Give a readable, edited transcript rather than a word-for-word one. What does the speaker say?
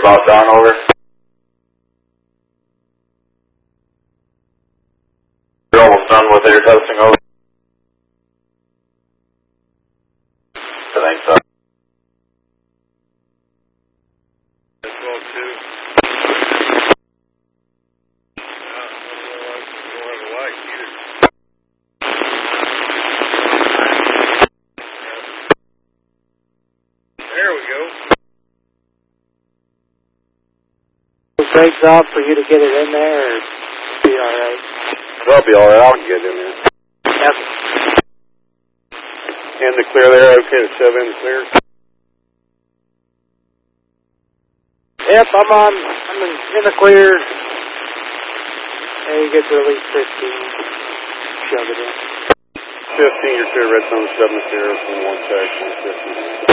About done, over. You're almost done with air testing, over. I think so. That's well, too. Don't have a light either. There we go. Breaks off for you to get it in there, or it'll be alright? That'll be alright, I'll get in there. Yep. In the clear there, okay to shove in the clear? Yep, I'm in the clear. And you get to release 15. Shove it in. 15, you're clear, redstone, 7 0 from 1 check, 150.